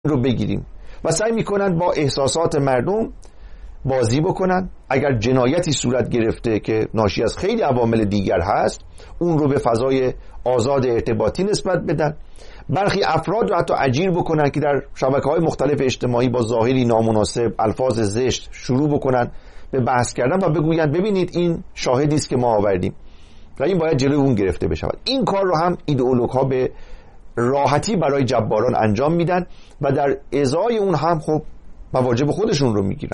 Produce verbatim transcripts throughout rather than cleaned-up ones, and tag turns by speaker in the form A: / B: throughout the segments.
A: رو بگیریم و سعی میکنن با احساسات مردم بازی بکنن. اگر جنایتی صورت گرفته که ناشی از خیلی عوامل دیگر هست، اون رو به فضای آزاد ارتباطی نسبت بدن. برخی افراد رو حتی اجیر بکنن که در شبکه‌های مختلف اجتماعی با ظاهری نامناسب، الفاظ زشت شروع بکنن به بحث کردن و بگویند ببینید این شاهدی است که ما آوردیم و این باید جلوی اون گرفته بشه. این کار رو هم ایدئولوگ‌ها به راحتی برای جباران انجام میدن و در ازای اون هم خب مواجب خودشون رو میگیرن.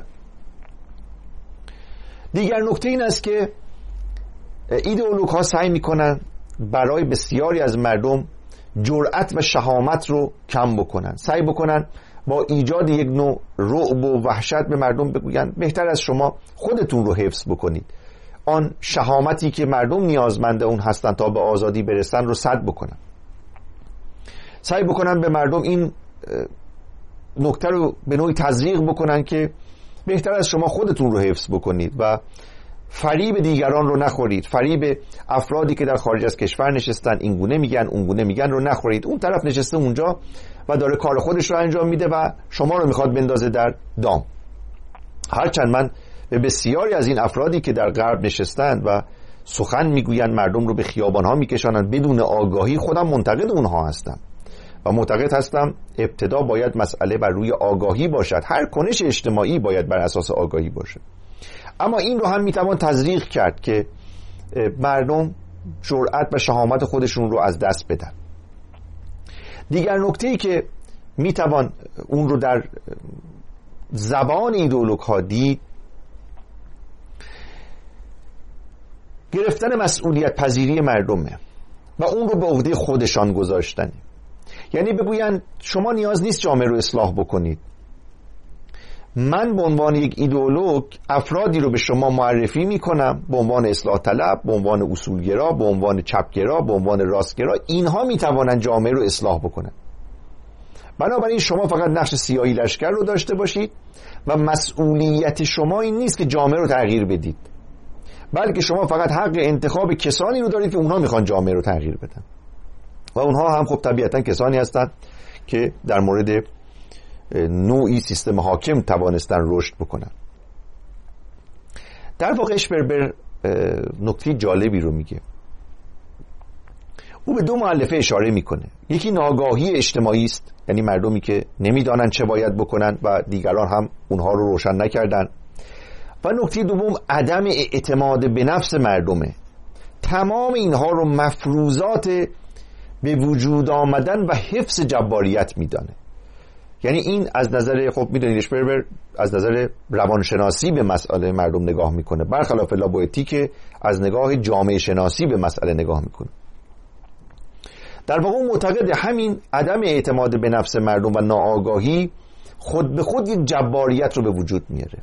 A: دیگر نکته این است که ایدئولوگ‌ها سعی میکنن برای بسیاری از مردم جرأت و شهامت رو کم بکنن، سعی بکنن با ایجاد یک نوع رعب و وحشت به مردم بگوین بهتر از شما خودتون رو حفظ بکنید، آن شهامتی که مردم نیازمند اون هستن تا به آزادی برسن رو سد بکنن. سعی بکنن به مردم این نکته رو به نوعی تزریق بکنن که بهتر از شما خودتون رو حفظ بکنید و فریب دیگران رو نخورید، فریب افرادی که در خارج از کشور نشستن این گونه میگن اون گونه میگن رو نخورید. اون طرف نشسته اونجا و داره کار خودش رو انجام میده و شما رو میخواد بندازه در دام. هرچند من به بسیاری از این افرادی که در غرب نشستن و سخن میگوین، مردم رو به خیابانها میکشانن بدون آگاهی، خودم منتقد اونها هستم و معتقد هستم ابتدا باید مسئله بر روی آگاهی باشد، هر کنش اجتماعی باید بر اساس آگاهی باشه. اما این رو هم میتوان تزریق کرد که مردم جرأت و شهامت خودشون رو از دست بدن. دیگر نکته‌ای که میتوان اون رو در زبان ایدئولوگ‌ها دید، گرفتن مسئولیت پذیری مردمه و اون رو به عهده خودشان گذاشتن. یعنی بگوین شما نیاز نیست جامعه رو اصلاح بکنید، من به عنوان یک ایدئولوگ افرادی رو به شما معرفی میکنم به عنوان اصلاح طلب، به عنوان اصولگرا، به عنوان چپگرا، به عنوان راستگرا، اینها میتوانند جامعه رو اصلاح بکنن. بنابراین شما فقط نقش سیاهی لشکر رو داشته باشید و مسئولیت شما این نیست که جامعه رو تغییر بدید، بلکه شما فقط حق انتخاب کسانی رو دارید که اونها میخوان جامعه رو تغییر بدن و اونها هم خب طبیعتا کسانی هستند که در مورد نوعی سیستم حاکم توانستن رشد بکنن. در واقع اشپربر نکته جالبی رو میگه. او به دو مؤلفه اشاره میکنه. یکی ناآگاهی اجتماعی است، یعنی مردمی که نمیدانن چه باید بکنن و دیگران هم اونها رو روشن نکردن، و نکته دوم عدم اعتماد به نفس مردمه. تمام اینها رو مفروضات به وجود آمدن و حفظ جباریت میدانه. یعنی این از نظر، خب میدونید اشپربر از نظر روانشناسی به مسئله مردم نگاه میکنه، برخلاف لابوئتی که از نگاه جامعه شناسی به مسئله نگاه میکنه. در واقع معتقد همین عدم اعتماد به نفس مردم و ناآگاهی خود به خود یک جباریت رو به وجود میاره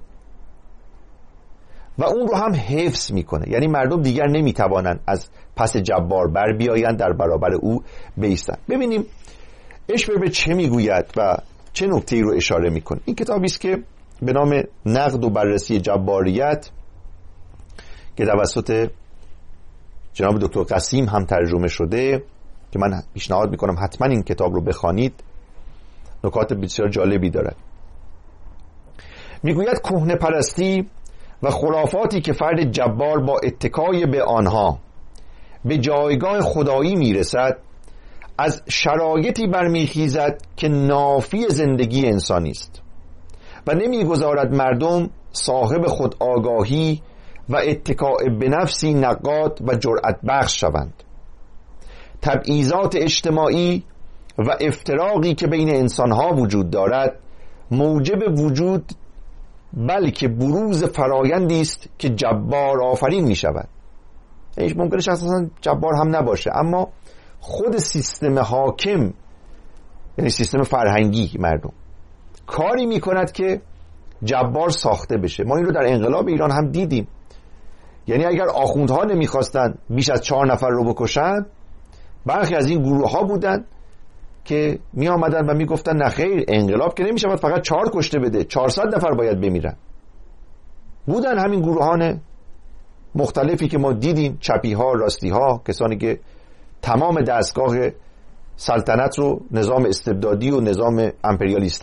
A: و اون رو هم حفظ میکنه. یعنی مردم دیگر نمیتوانند از پس جبار بر بیایند، در برابر او بایستند. ببینیم اشپربر چه میگوید و چه نکته‌ای رو اشاره میکنه. این کتابی است که به نام نقد و بررسی جباریت که توسط جناب دکتر قسیم هم ترجمه شده که من پیشنهاد میکنم حتما این کتاب رو بخوانید، نکات بسیار جالبی دارد. میگوید کهنه پرستی و خرافاتی که فرد جبار با اتکای به آنها به جایگاه خدایی میرسد از شرایطی برمیخیزد که نافی زندگی انسانی است و نمیگذارد مردم صاحب خود آگاهی و اتکاء به نفسی نقاد و جرأت بخش شوند. تبعیضات اجتماعی و افتراقی که بین انسانها وجود دارد موجب وجود بلکه بروز فرایندی است که جبار آفرین می شود. هیچ ممکنه شخصا جبار هم نباشه، اما خود سیستم حاکم، یعنی سیستم فرهنگی مردم، کاری می کند که جبار ساخته بشه. ما این رو در انقلاب ایران هم دیدیم. یعنی اگر آخوندها نمی خواستن بیش از چهار نفر رو بکشن، برخی از این گروه ها بودن که می آمدن و می گفتن نه خیر، انقلاب که نمی شود فقط چهار کشته بده، چهارصد نفر باید بمیرن. بودن همین گروهان مختلفی که ما دیدیم، چپی ها، راستی ها، کسانی که تمام دستگاه سلطنت رو، نظام استبدادی و نظام امپریالیستی